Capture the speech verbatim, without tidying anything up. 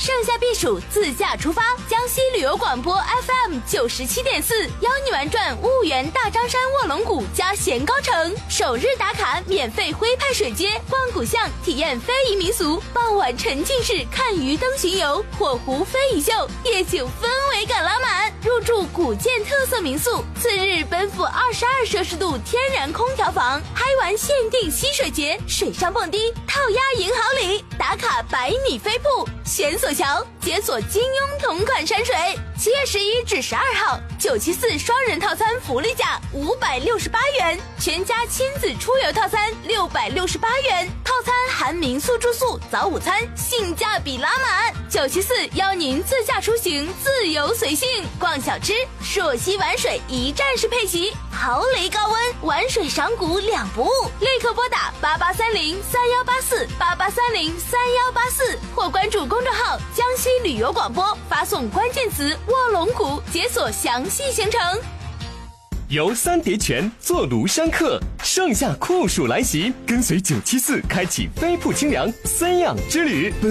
盛夏避暑，自驾出发。江西旅游广播 F M 九十七点四，邀你玩转婺源大张山卧龙谷加咸高城，首日打卡免费徽派水街，逛古巷，体验非遗民俗，傍晚沉浸式看鱼灯巡游，火湖非遗秀，夜景氛围感拉满。入住古建特色民宿，次日奔赴二十二摄氏度天然空调房，嗨玩限定吸水节，水上蹦迪，套鸭银好礼，打卡百米飞瀑，悬索桥，解锁金庸同款山水。七月十一至十二号，九七四双人套餐福利价五百六十八元，全家亲子出游套餐六百六十八元，套餐含民宿住宿、早午餐，性价比拉满。九七四邀您自驾出行，自由随性，逛小吃，朔溪玩水一站式配齐，豪雷高温，玩水赏古两不误。立刻拨打八八三零三幺八四八八三零三幺八四，或关注公众号江西旅游广播，发送关键词卧龙谷，解锁详细行程。 由三叠泉坐庐山客，盛夏酷暑来袭，跟随九七四开启飞瀑清凉森养之旅。